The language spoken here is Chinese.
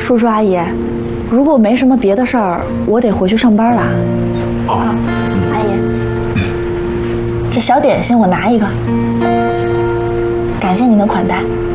叔叔阿姨，如果没什么别的事儿，我得回去上班了。 哦， 阿姨，这小点心我拿一个，感谢您的款待。